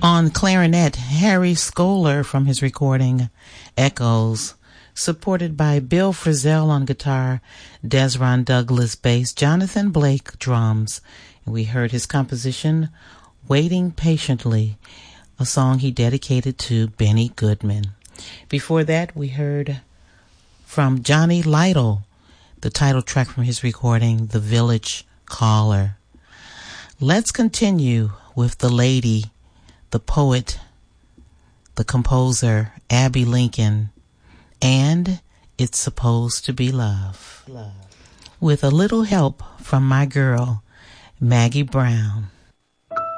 On clarinet, Harry Scholar from his recording Echoes, supported by Bill Frisell on guitar, Desron Douglas bass, Jonathan Blake drums. And we heard his composition, Waiting Patiently, a song he dedicated to Benny Goodman. Before that, we heard from Johnny Lytle, the title track from his recording, The Village Caller. Let's continue with the lady, the poet, the composer, Abby Lincoln, and It's Supposed to Be Love. With a little help from my girl, Maggie Brown.